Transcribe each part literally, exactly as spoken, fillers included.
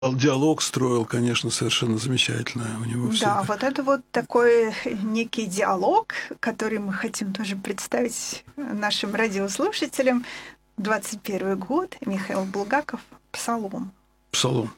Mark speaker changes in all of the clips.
Speaker 1: Диалог строил, конечно, совершенно замечательно. У него все
Speaker 2: Да,
Speaker 1: это.
Speaker 2: вот это вот такой некий диалог, который мы хотим тоже представить нашим радиослушателям. двадцать первый год, Михаил Булгаков, «Псалом».
Speaker 1: Псалом.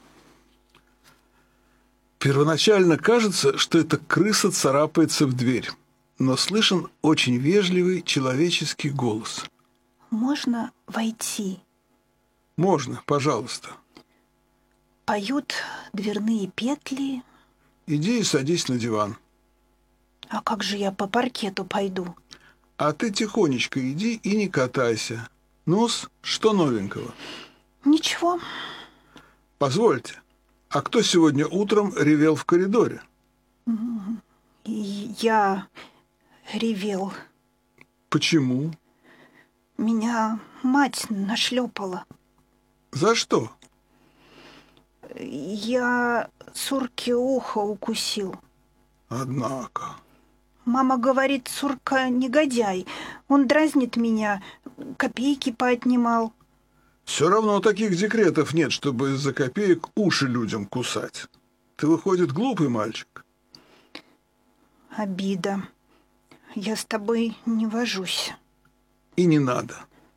Speaker 1: Первоначально кажется, что эта крыса царапается в дверь, но слышен очень вежливый человеческий голос.
Speaker 2: Можно войти?
Speaker 1: Можно, пожалуйста.
Speaker 2: Поют дверные петли.
Speaker 1: Иди и садись на диван.
Speaker 2: А как же я по паркету пойду?
Speaker 1: А ты тихонечко иди и не катайся. Ну-с, что новенького?
Speaker 2: Ничего.
Speaker 1: Позвольте, а кто сегодня утром ревел в коридоре?
Speaker 2: Я ревел.
Speaker 1: Почему?
Speaker 2: Меня мать нашлепала.
Speaker 1: За что?
Speaker 2: Я Сурке ухо укусил.
Speaker 1: Однако.
Speaker 2: Мама говорит, Сурка негодяй. Он дразнит меня, копейки поотнимал.
Speaker 1: Все равно таких декретов нет, чтобы из-за копеек уши людям кусать. Ты, выходит, глупый мальчик.
Speaker 2: Обида. Я с тобой не вожусь.
Speaker 1: И не надо.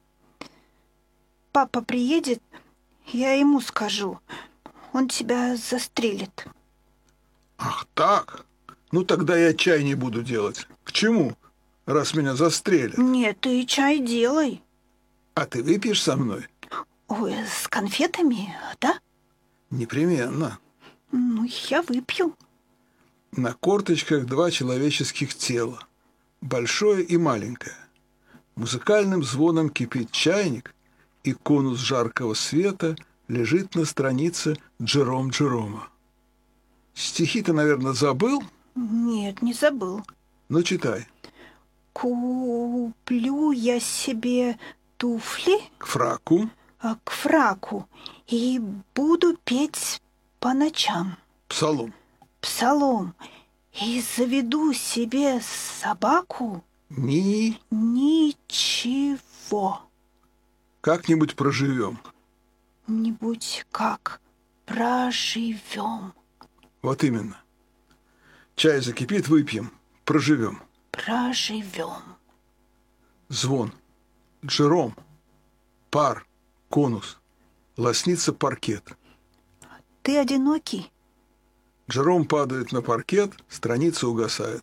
Speaker 2: Папа приедет, я ему скажу. Он тебя застрелит.
Speaker 1: Ах так? Ну тогда я чай не буду делать. К чему, раз меня застрелят?
Speaker 2: Нет, ты чай делай.
Speaker 1: А ты выпьешь со мной?
Speaker 2: Ой, с конфетами, да?
Speaker 1: Непременно.
Speaker 2: Ну, я выпью.
Speaker 1: На корточках два человеческих тела. Большое и маленькое. Музыкальным звоном кипит чайник, и конус жаркого света лежит на странице Джером Джерома. Стихи ты, наверное, забыл?
Speaker 2: Нет, не забыл.
Speaker 1: Ну, читай.
Speaker 2: Куплю я себе туфли
Speaker 1: К фраку.
Speaker 2: а, к фраку и буду петь по ночам.
Speaker 1: Псалом.
Speaker 2: Псалом. И заведу себе собаку.
Speaker 1: Ни.
Speaker 2: Ничего.
Speaker 1: Как-нибудь проживем.
Speaker 2: Нибудь как проживем.
Speaker 1: Вот именно. Чай закипит, выпьем. Проживем.
Speaker 2: Проживем.
Speaker 1: Звон. Джером. Пар. Конус. Лоснится паркет.
Speaker 2: Ты одинокий?
Speaker 1: Джером падает на паркет, страница угасает.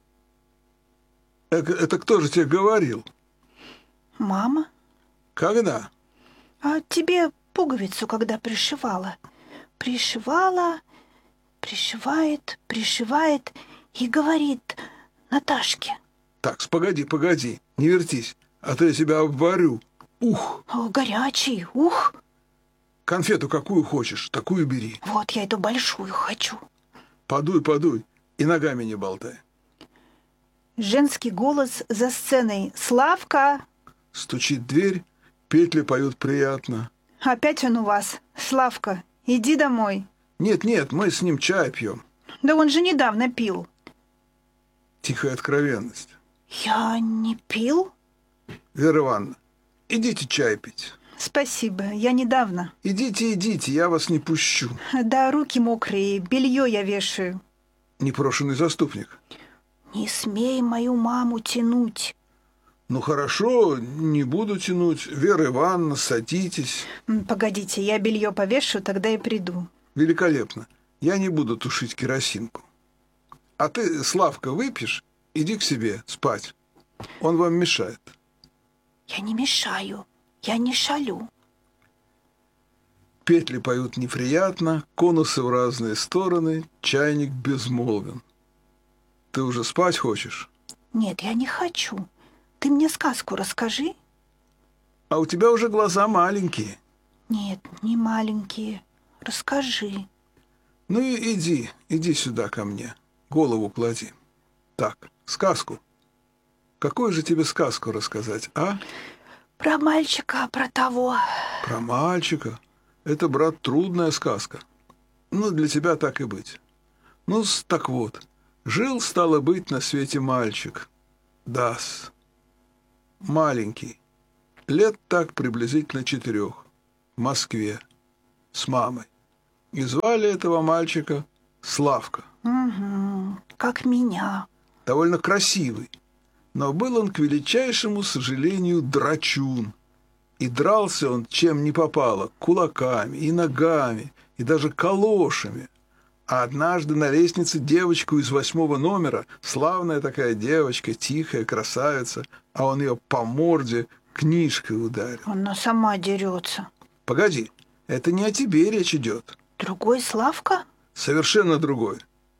Speaker 1: Это, это кто же тебе говорил?
Speaker 2: Мама?
Speaker 1: Когда?
Speaker 2: А тебе пуговицу когда пришивала? Пришивала, пришивает, пришивает и говорит Наташке.
Speaker 1: Так, погоди, погоди, не вертись, а то я тебя обварю. Ух!
Speaker 2: О, горячий, ух!
Speaker 1: Конфету какую хочешь, такую бери.
Speaker 2: Вот я эту большую хочу.
Speaker 1: Подуй, подуй, и ногами не болтай.
Speaker 2: Женский голос за сценой. Славка!
Speaker 1: Стучит дверь, петли поют приятно.
Speaker 2: Опять он у вас. Славка, иди домой.
Speaker 1: Нет-нет, мы с ним чай пьем.
Speaker 2: Да он же недавно пил.
Speaker 1: Тихая откровенность.
Speaker 2: Я не пил?
Speaker 1: Вера Ивановна, идите чай пить.
Speaker 2: Спасибо, я недавно.
Speaker 1: Идите, идите, я вас не пущу.
Speaker 2: Да, руки мокрые, белье я вешаю.
Speaker 1: Непрошенный заступник.
Speaker 2: Не смей мою маму тянуть.
Speaker 1: Ну хорошо, не буду тянуть. Вера Ивановна, садитесь.
Speaker 2: Погодите, я белье повешу, тогда и приду.
Speaker 1: Великолепно. Я не буду тушить керосинку. А ты, Славка, выпьешь? Иди к себе спать. Он вам мешает.
Speaker 2: Я не мешаю, я не шалю.
Speaker 1: Петли поют неприятно, конусы в разные стороны, чайник безмолвен. Ты уже спать хочешь?
Speaker 2: Нет, я не хочу. Ты мне сказку расскажи.
Speaker 1: А у тебя уже глаза маленькие.
Speaker 2: Нет, не маленькие. Расскажи.
Speaker 1: Ну и иди, иди сюда ко мне. Голову клади. Так, сказку. Какую же тебе сказку рассказать, а?
Speaker 2: Про мальчика, про того.
Speaker 1: Про мальчика? Это, брат, трудная сказка. Ну, для тебя так и быть. Ну, так вот. Жил, стало быть, на свете мальчик. Да-с. Маленький. Лет так приблизительно четырех. В Москве. С мамой. И звали этого мальчика Славка.
Speaker 2: Угу, как меня.
Speaker 1: Довольно красивый. Но был он, к величайшему сожалению, драчун. И дрался он чем не попало, кулаками и ногами, и даже калошами. А однажды на лестнице девочку из восьмого номера, славная такая девочка, тихая, красавица, а он ее по морде книжкой ударил.
Speaker 2: Она сама дерется.
Speaker 1: Погоди, это не о тебе речь идет.
Speaker 2: Другой Славка?
Speaker 1: Совершенно другой.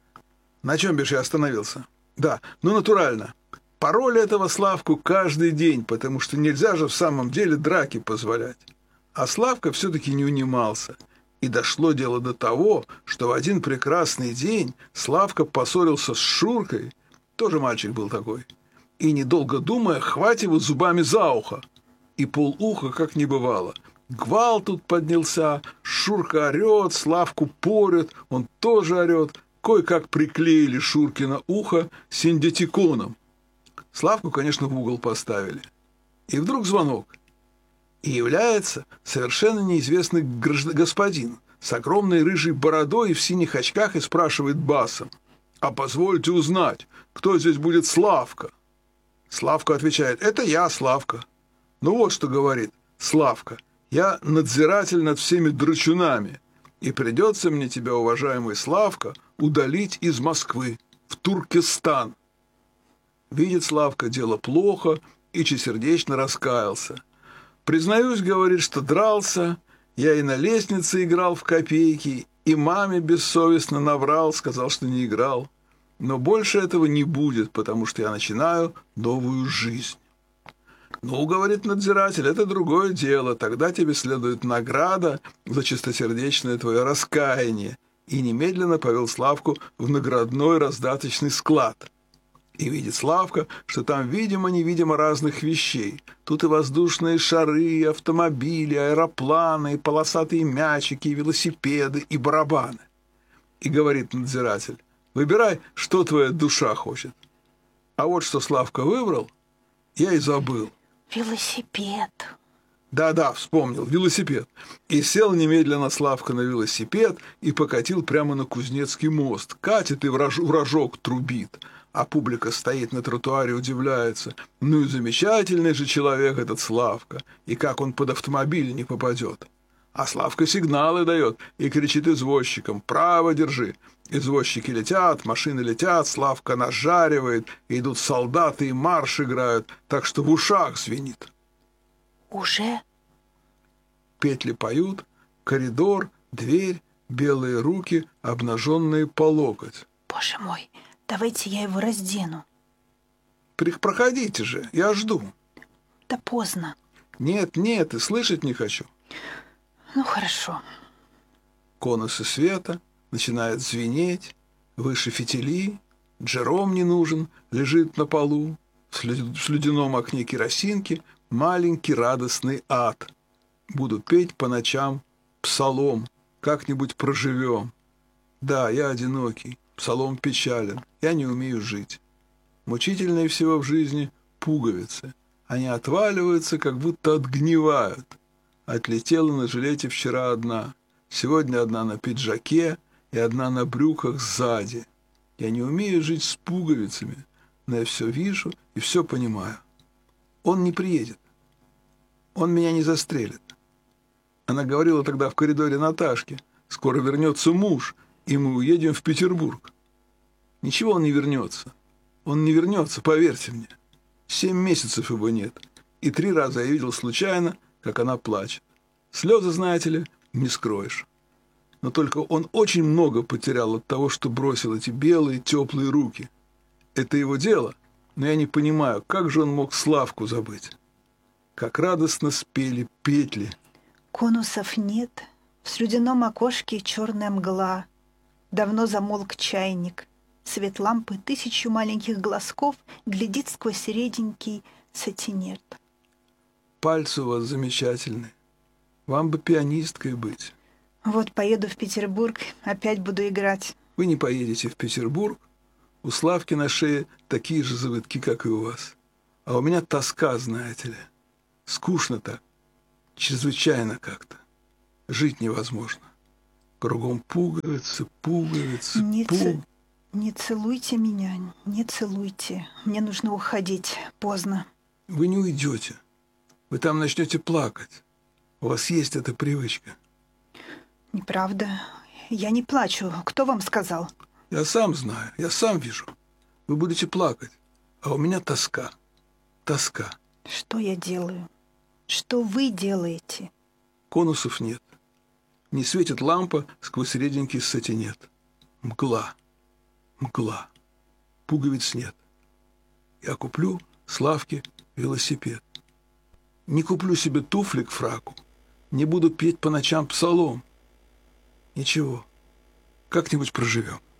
Speaker 1: На чем, бишь, я остановился? Да, ну натурально. Пароли этого Славку каждый день, потому что нельзя же в самом деле драки позволять. А Славка все-таки не унимался. И дошло дело до того, что в один прекрасный день Славка поссорился с Шуркой, тоже мальчик был такой, и, недолго думая, хватит его зубами за ухо. И полуха, как не бывало. Гвалт тут поднялся, Шурка орет, Славку порет, он тоже орет. Кое-как приклеили Шуркино ухо синдетиконом. Славку, конечно, в угол поставили. И вдруг звонок. И является совершенно неизвестный господин с огромной рыжей бородой и в синих очках и спрашивает басом: «А позвольте узнать, кто здесь будет Славка?» Славка отвечает: «Это я, Славка». «Ну вот что говорит Славка: я надзиратель над всеми драчунами, и придется мне тебя, уважаемый Славка, удалить из Москвы в Туркестан». Видит Славка, дело плохо, и чистосердечно раскаялся. «Признаюсь, — говорит, — что дрался, я и на лестнице играл в копейки, и маме бессовестно наврал, сказал, что не играл. Но больше этого не будет, потому что я начинаю новую жизнь». «Ну, — говорит надзиратель, — это другое дело, тогда тебе следует награда за чистосердечное твое раскаяние», и немедленно повел Славку в наградной раздаточный склад. И видит Славка, что там видимо-невидимо разных вещей. Тут и воздушные шары, и автомобили, и аэропланы, и полосатые мячики, и велосипеды, и барабаны. И говорит надзиратель: «Выбирай, что твоя душа хочет». А вот что Славка выбрал, я и забыл.
Speaker 2: Велосипед.
Speaker 1: Да-да, вспомнил, велосипед. И сел немедленно Славка на велосипед и покатил прямо на Кузнецкий мост. Катит и в рожок трубит. А публика стоит на тротуаре, удивляется. Ну и замечательный же человек этот Славка. И как он под автомобиль не попадет. А Славка сигналы дает и кричит извозчикам: «Право держи». Извозчики летят, машины летят, Славка нажаривает, идут солдаты и марш играют, так что в ушах звенит.
Speaker 2: Уже?
Speaker 1: Петли поют, коридор, дверь, белые руки, обнаженные по локоть.
Speaker 2: Боже мой, давайте я его раздену.
Speaker 1: Проходите же, я жду.
Speaker 2: Да поздно.
Speaker 1: Нет, нет, и слышать не хочу.
Speaker 2: Ну, хорошо.
Speaker 1: Конусы света начинают звенеть, выше фитили, Джером не нужен, лежит на полу, в слюдяном окне керосинки маленький радостный ад. Буду петь по ночам псалом, как-нибудь проживем. Да, я одинокий, псалом печален, я не умею жить. Мучительнее всего в жизни пуговицы. Они отваливаются, как будто отгнивают. Отлетела на жилете вчера одна, сегодня одна на пиджаке и одна на брюках сзади. Я не умею жить с пуговицами, но я все вижу и все понимаю. Он не приедет. Он меня не застрелит. Она говорила тогда в коридоре Наташке: «Скоро вернется муж, и мы уедем в Петербург». Ничего, он не вернется. Он не вернется, поверьте мне. Семь месяцев его нет. И три раза я видел случайно, как она плачет. Слезы, знаете ли, не скроешь. Но только он очень много потерял от того, что бросил эти белые теплые руки. Это его дело, но я не понимаю, как же он мог Славку забыть. Как радостно спели петли.
Speaker 2: Конусов нет, в слюдяном окошке черная мгла. Давно замолк чайник. Свет лампы тысячу маленьких глазков глядит сквозь реденький сатинет.
Speaker 1: Пальцы у вас замечательные. Вам бы пианисткой быть.
Speaker 2: Вот поеду в Петербург, опять буду играть.
Speaker 1: Вы не поедете в Петербург. У Славки на шее такие же завитки, как и у вас. А у меня тоска, знаете ли. Скучно так. Чрезвычайно как-то. Жить невозможно. Кругом пуговицы, пуговицы,
Speaker 2: Не,
Speaker 1: пу...
Speaker 2: ц- не целуйте меня, не целуйте. Мне нужно уходить, поздно.
Speaker 1: Вы не уйдете. Вы там начнете плакать. У вас есть эта привычка.
Speaker 2: Неправда. Я не плачу. Кто вам сказал?
Speaker 1: Я сам знаю, я сам вижу. Вы будете плакать, а у меня тоска. Тоска.
Speaker 2: Что я делаю? Что вы делаете?
Speaker 1: Конусов нет. Не светит лампа сквозь реденький сатинет. Мгла. Мгла. Пуговиц нет. Я куплю Славке велосипед. Не куплю себе туфли к фраку. Не буду петь по ночам псалом. Ничего. Как-нибудь проживем.